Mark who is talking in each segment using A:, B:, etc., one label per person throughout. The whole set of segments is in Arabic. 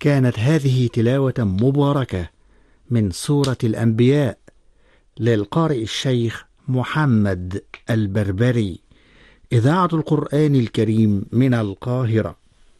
A: كانت هذه تلاوة مباركة من سورة الأنبياء للقارئ الشيخ محمد البربري، إذاعة القرآن الكريم من القاهرة.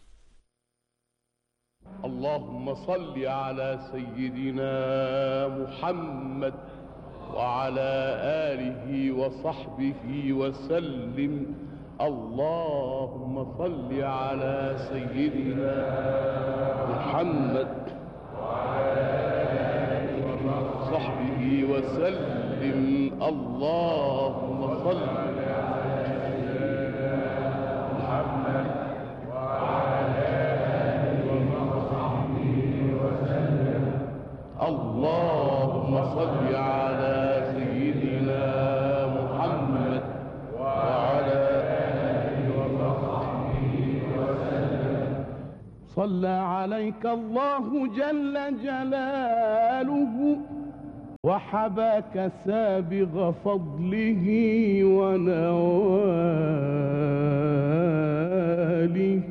B: اللهم صل على سيدنا محمد وعلى آله وصحبه وسلم. اللهم صل على سيدنا محمد وعلى آله وصحبه وسلم. اللهم صل على سيدنا محمد وعلى آله وصحبه وسلم. اللهم صل على سيدنا محمد وعلى آله وصحبه وسلم. صلى عليك الله جل جلاله وحباك سابغ فضله ونواله.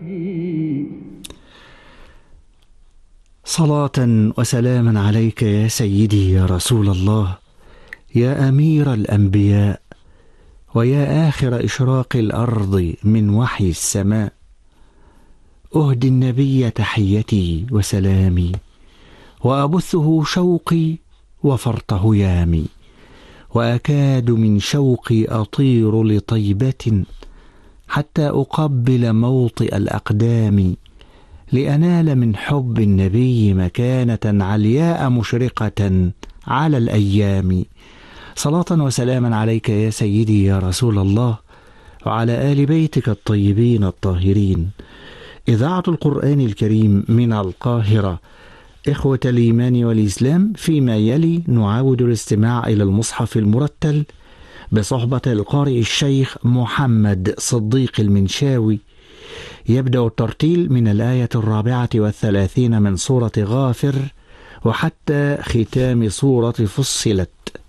A: صلاة وسلاما عليك يا سيدي يا رسول الله، يا أمير الأنبياء، ويا آخر إشراق الأرض من وحي السماء. أهدي النبي تحيتي وسلامي، وأبثه شوقي وفرط هيامي، وأكاد من شوقي أطير لطيبة حتى أقبل موطئ الأقدام، لأنال من حب النبي مكانة علياء مشرقة على الأيام. صلاة وسلاما عليك يا سيدي يا رسول الله، وعلى آل بيتك الطيبين الطاهرين. إذاعة القرآن الكريم من القاهرة. إخوة الإيمان والإسلام، فيما يلي نعاود الاستماع إلى المصحف المرتل بصحبة القارئ الشيخ محمد صديق المنشاوي. يبدأ الترتيل من الآية 34 من سورة غافر وحتى ختام سورة فصلت.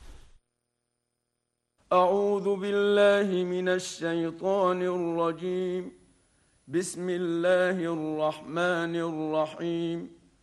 C: أعوذ بالله من الشيطان الرجيم. بسم الله الرحمن الرحيم.